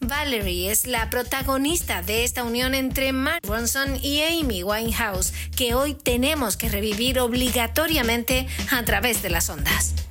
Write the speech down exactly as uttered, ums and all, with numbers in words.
Valerie es la protagonista de esta unión entre Mark Ronson y Amy Winehouse, que hoy tenemos que revivir obligatoriamente a través de las ondas.